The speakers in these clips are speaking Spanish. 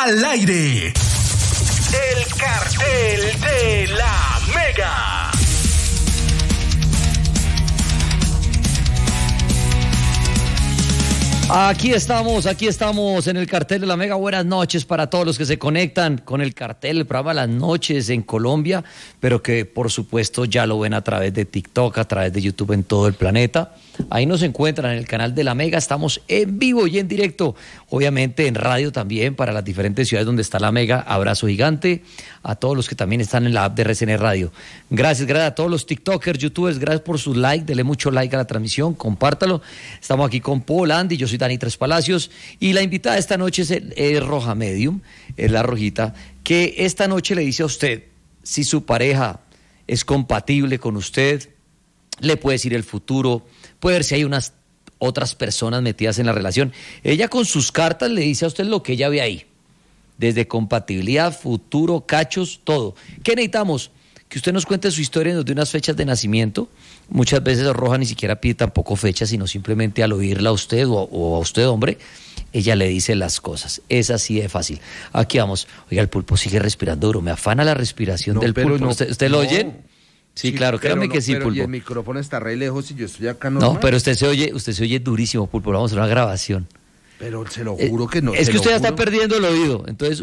al aire. El cartel de la Mega. Aquí estamos en el cartel de la Mega. Buenas noches para todos los que se conectan con el cartel, el programa Las Noches en Colombia, pero que por supuesto ya lo ven a través de TikTok, a través de YouTube en todo el planeta. Ahí nos encuentran en el canal de la Mega, estamos en vivo y en directo, obviamente en radio también para las diferentes ciudades donde está la Mega. Abrazo gigante a todos los que también están en la app de RCN Radio. Gracias a todos los TikTokers, YouTubers, gracias por su like, dele mucho like a la transmisión, compártalo. Estamos aquí con Paul, Andy, yo soy Dani Tres Palacios y la invitada esta noche es Roja Medium, es la Rojita, que esta noche le dice a usted si su pareja es compatible con usted, le puede decir el futuro, puede ver si hay unas otras personas metidas en la relación. Ella con sus cartas le dice a usted lo que ella ve ahí, desde compatibilidad, futuro, cachos, todo. ¿Qué necesitamos? Que usted nos cuente su historia y nos dé unas fechas de nacimiento. Muchas veces Roja ni siquiera pide tampoco fechas, sino simplemente al oírla a usted o a usted, hombre, ella le dice las cosas. Es así de fácil. Aquí vamos. Oiga, el pulpo sigue respirando duro. Me afana la respiración del pulpo. No, ¿Usted lo oye? Sí, claro, créame que sí, pulpo. Y el micrófono está re lejos y yo estoy acá normal. No, pero usted se oye durísimo, pulpo. Vamos a hacer una grabación. Pero se lo juro que no. Es que usted ya está perdiendo el oído, entonces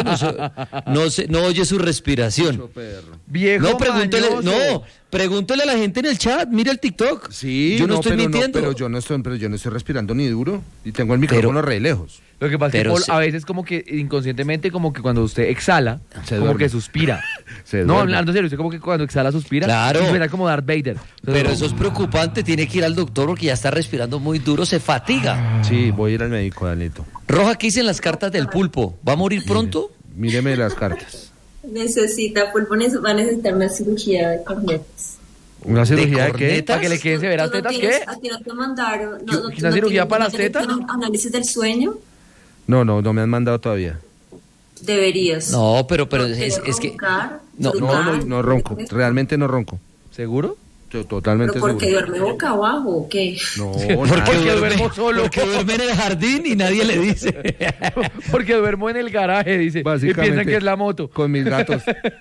usted no oye su respiración. Viejo pregúntele a la gente en el chat, mire el TikTok. Sí, yo no estoy mintiendo. Pero yo no estoy respirando ni duro y tengo el micrófono re lejos. Lo que pasa es que Paul, a veces como que inconscientemente como que cuando usted exhala, como que suspira. No, hablando serio, usted como que cuando exhala suspira. Claro. Y suena como Darth Vader. Pero eso es preocupante, tiene que ir al doctor porque ya está respirando muy duro, se fatiga. Sí, voy a ir al médico, Danito. Roja, ¿qué dicen las cartas del pulpo? ¿Va a morir pronto? Míreme las cartas. Pulpo va a necesitar una cirugía de cornetas. ¿Una cirugía de qué? ¿Para que le queden severas tetas? ¿Qué? ¿A ti no te mandaron? ¿Una cirugía para las tetas? ¿Análisis del sueño? No me han mandado todavía. Deberías. No, pero es que... No ronco, realmente no ronco. ¿Seguro? Totalmente seguro. ¿Pero porque seguro. duerme boca abajo o qué? No, porque duermo solo. Porque duerme en el jardín y nadie le dice. Porque duermo en el garaje, dice. Y piensan que es la moto. Con mis gatos.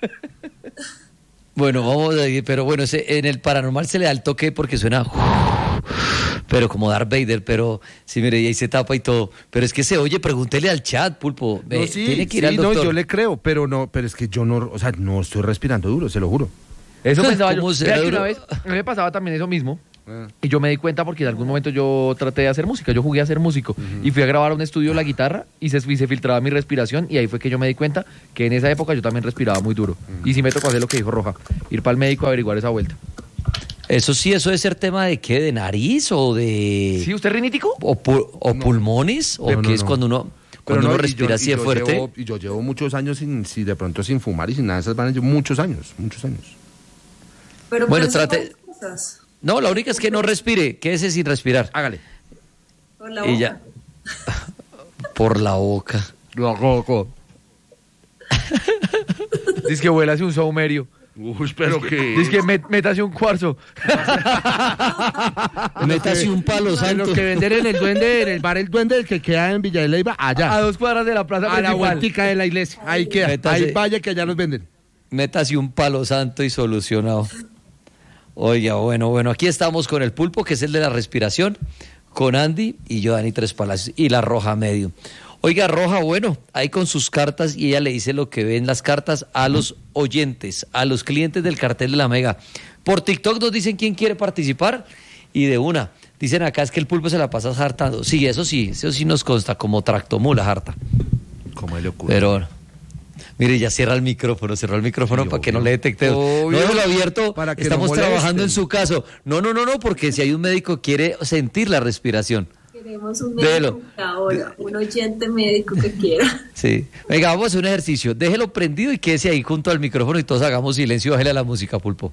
Bueno, vamos a ir, pero bueno, en el paranormal se le da el toque porque suena... Pero como Darth Vader, pero sí, mire, y ahí se tapa y todo. Pero es que se oye, pregúntele al chat, pulpo. Tiene que ir al doctor. No, yo le creo, pero es que yo no estoy respirando duro, se lo juro. Eso pensaba yo. Vea que una vez me pasaba también eso mismo. Y yo me di cuenta porque en algún momento yo traté de hacer música, yo jugué a ser músico y fui a grabar a un estudio la guitarra y se filtraba mi respiración y ahí fue que yo me di cuenta que en esa época yo también respiraba muy duro. Y sí me tocó hacer lo que dijo Roja, ir para el médico a averiguar esa vuelta. Eso debe ser tema de qué, de nariz o de... ¿Sí? ¿Usted es rinítico? ¿O pulmones? ¿O qué es cuando uno respira así de fuerte? Yo llevo muchos años de pronto sin fumar y sin nada de esas vanas, muchos años. Pero bueno, trate... No, la única es que no respire, quédese sin respirar. Hágale. Por la boca. Y ya. Por la boca. Dice que vuela hacia un saumerio. Pero que... Dice que métase un cuarzo. Métase un palo santo. Lo que venden en el duende, en el bar El Duende, el que queda en Villa de Leyva, allá. A 2 cuadras de la plaza principal. A la vueltica de la iglesia. Ahí queda. Ahí vaya que allá los venden. Métase un palo santo y solucionado. Oiga, bueno, aquí estamos con el pulpo, que es el de la respiración, con Andy y yo, Dani Tres Palacios, y la Roja Medio. Oiga, Roja, bueno, ahí con sus cartas, y ella le dice lo que ven las cartas a los oyentes, a los clientes del cartel de la Mega. Por TikTok nos dicen quién quiere participar, y de una, dicen acá es que el pulpo se la pasa hartando. Sí, eso sí nos consta, como tractomula harta. ¿Cómo le ocurre? Pero... Mire, ya cerró el micrófono para que no le detecte. No, déjalo abierto, para que estamos trabajando en su caso. No, porque si hay un médico quiere sentir la respiración. Queremos un médico ahora, un oyente médico que quiera. Sí, venga, vamos a hacer un ejercicio. Déjelo prendido y quédese ahí junto al micrófono y todos hagamos silencio. Bájale a la música, pulpo.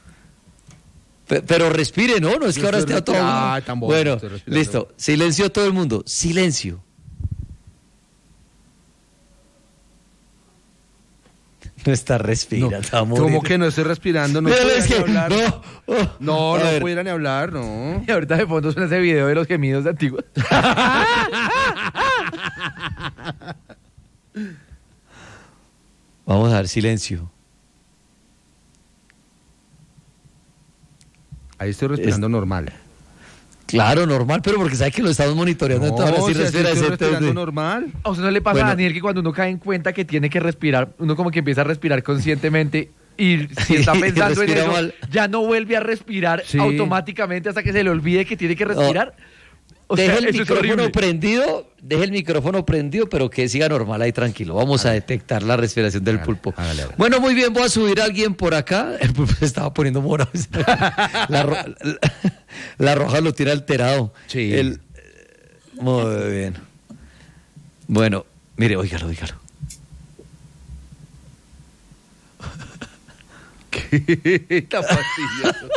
Pero respire, ¿no? No es que ahora esté todo... Bueno, listo. Silencio todo el mundo. Silencio. No está respirando. ¿Cómo que no estoy respirando? No pudiera ni hablar. No pudiera ni hablar, no. Y ahorita de fondo suena ese video de los gemidos de Antigua. Vamos a dar silencio. Ahí estoy respirando normal. Claro, normal, pero porque sabe que lo estamos monitoreando. No, entonces, si respira estoy ese respirando toque. normal. ¿A usted no le pasa, Bueno. Daniel, que cuando uno cae en cuenta que tiene que respirar, uno como que empieza a respirar conscientemente y si está Y pensando en respira eso, mal. ya no vuelve a respirar Sí. automáticamente hasta que se le olvide que tiene que respirar? O Deje sea, el eso es micrófono horrible. prendido, deje el micrófono prendido, pero que siga normal ahí tranquilo. Vamos a detectar la respiración del pulpo. hágale. Bueno, muy bien, voy a subir a alguien por acá. El pulpo se estaba poniendo morado. La roja lo tiene alterado. Sí. Muy bien. Bueno, mire, óigalo. Está fastidioso.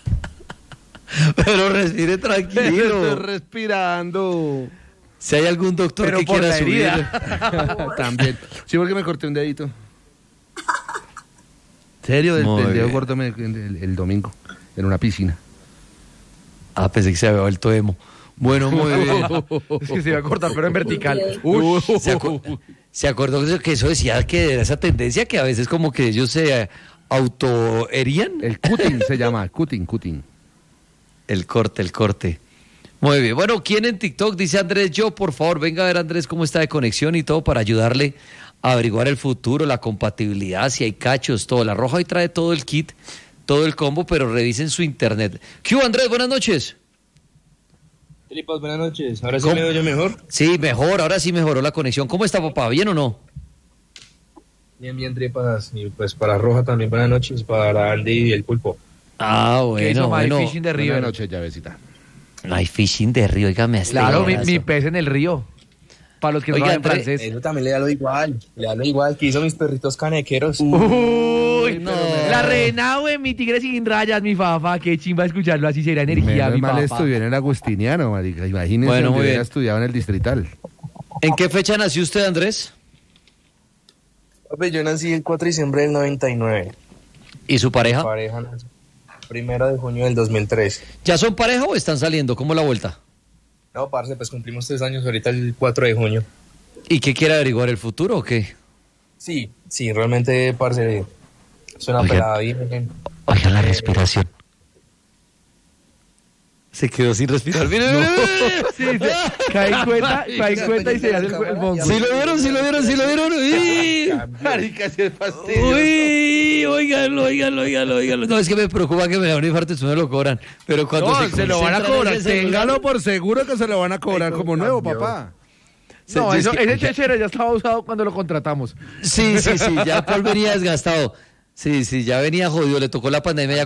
Pero respire Estoy tranquilo. respirando. Si hay algún doctor Pero que por quiera la subir. herida. También. Sí, porque me corté un dedito. Serio, Muy el dedo bien. gordo el domingo en una piscina. Ah, pensé que se había vuelto emo. Bueno, muy bien. Es que se iba a cortar, pero en vertical. ¿Se acordó que eso decía que era esa tendencia que a veces como que ellos se autoherían? El cutting se llama, cutting. El corte. Muy bien. Bueno, ¿quién en TikTok? Dice Andrés, yo, por favor, venga a ver Andrés cómo está de conexión y todo para ayudarle a averiguar el futuro, la compatibilidad, si hay cachos, todo. La Roja hoy trae todo el kit, todo el combo, pero revisen su internet. ¿Qué hubo, Andrés? Buenas noches. Felipas, buenas noches. ¿Ahora sí ¿Cómo? me oye mejor? Sí, mejor, ahora sí mejoró la conexión. ¿Cómo está, papá? ¿Bien o no? Bien, tripas. Y pues para Roja también buenas noches, para Andy y el pulpo. Ah, ¿Qué hizo bueno. My Fishing de Río? Buenas noches, llavecita. My Fishing de Río, óigame. Claro, mi pez en el río. Para los que no Oiga, saben Andrés, francés. Eso también le hablo igual que hizo mis perritos canequeros. Uy, no. la reina, güey, mi tigre sin rayas, mi fafa, qué chimba escucharlo, así será energía, Menos mi mal papá. estudió en el Agustiniano, marica. Imagínense, Bueno, donde muy hubiera bien. estudiado en el Distrital. ¿En qué fecha nació usted, Andrés? Papi, yo nací el 4 de diciembre del 99. ¿Y su pareja? Pareja nació 1 de junio del 2003. ¿Ya son pareja o están saliendo? ¿Cómo la vuelta? No, parce, pues cumplimos 3 años ahorita el 4 de junio. ¿Y qué quiere averiguar el futuro o qué? Sí, realmente, parce, es una Oiga. pelada bien. Oiga la respiración. Se quedó sin respirar. Mire, mire, mire. Sí, cae en cuenta y se hace el bongo. Sí lo vieron. ¡Uy! Marica, si es fastidioso. ¡Uy! Óigalo. No, es que me preocupa que me da un infarto y me lo cobran. Pero cuando No, se lo van a concentran en cobrar. ese celular- Téngalo por seguro que se lo van a cobrar como nuevo, papá. No, es eso, que- ese chechero ya estaba usado cuando lo contratamos. Sí, ya Paul venía desgastado. Sí, ya venía jodido, le tocó la pandemia ya